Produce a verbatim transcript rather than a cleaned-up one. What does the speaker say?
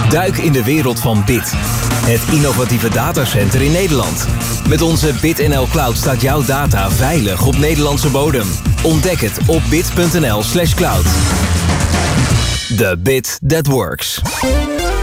Duik in de wereld van Bit, het innovatieve datacenter in Nederland. Met onze BitNL Cloud staat jouw data veilig op Nederlandse bodem. Ontdek het op bit.nl slash cloud. The bit that works.